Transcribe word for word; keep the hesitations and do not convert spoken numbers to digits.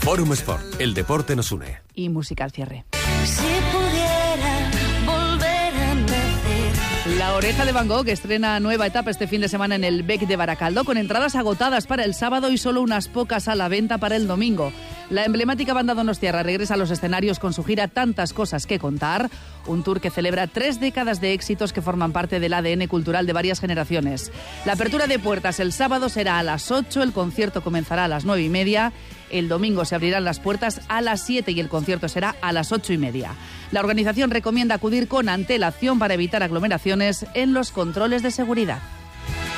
Forum Sport, el deporte nos une. Y música al cierre. Si pudiera volver a nacer. La Oreja de Van Gogh estrena nueva etapa este fin de semana en el Bec de Baracaldo, con entradas agotadas para el sábado y solo unas pocas a la venta para el domingo. La emblemática banda donostiarra regresa a los escenarios con su gira Tantas cosas que contar, un tour que celebra tres décadas de éxitos que forman parte del A D N cultural de varias generaciones. La apertura de puertas el sábado será a las ocho, el concierto comenzará a las nueve y media, el domingo se abrirán las puertas a las siete y el concierto será a las ocho y media. La organización recomienda acudir con antelación para evitar aglomeraciones en los controles de seguridad.